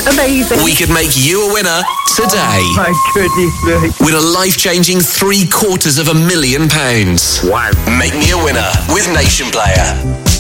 Amazing. We could make you a winner today. Oh, my goodness me. Win a life-changing £750,000. Wow. Make me a winner with Nation Player.